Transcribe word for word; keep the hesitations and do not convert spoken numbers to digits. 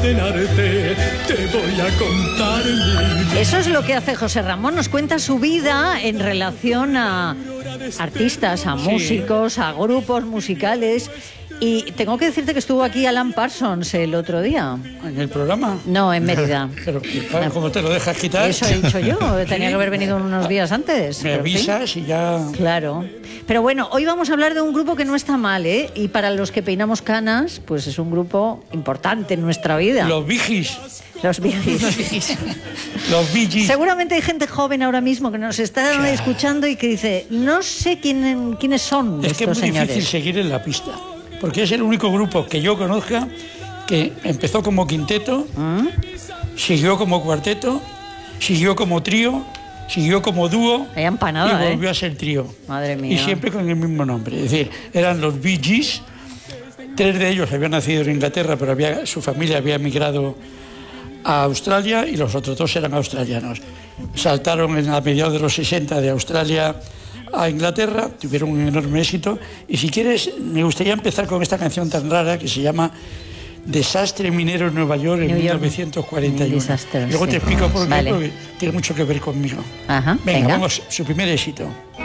del arte, te voy a contar mi vida. Eso es lo que hace José Ramón, nos cuenta su vida en relación a artistas, a músicos, a grupos musicales. Y tengo que decirte que estuvo aquí Alan Parsons el otro día. ¿En el programa? No, en Mérida. Pero, ¿cómo te lo dejas quitar? Eso he dicho yo, tenía que haber venido unos días antes. Me avisas y ya... Claro. Pero bueno, hoy vamos a hablar de un grupo que no está mal, ¿eh? Y para los que peinamos canas, pues es un grupo importante en nuestra vida. Los Bee Gees. Los Bee Gees. Los Bee Gees. Seguramente hay gente joven ahora mismo que nos está claro. escuchando y que dice, no sé quién, quiénes son es estos que es muy señores. difícil seguir en la pista. Porque es el único grupo que yo conozca que empezó como quinteto, ¿Mm? siguió como cuarteto, siguió como trío, siguió como dúo Hay empanada, y volvió ¿eh? a ser trío. Madre mía. Y siempre con el mismo nombre. Es decir, eran los Bee Gees. Tres de ellos habían nacido en Inglaterra, pero había, su familia había emigrado a Australia y los otros dos eran australianos. Saltaron en a mediados de los sesenta de Australia a Inglaterra, tuvieron un enorme éxito. Y si quieres, me gustaría empezar con esta canción tan rara que se llama Desastre minero en Nueva York en New mil novecientos cuarenta y uno. Disaster, Luego sí. te explico por qué, vale. porque tiene mucho que ver conmigo. Ajá, venga, venga, vamos, su primer éxito.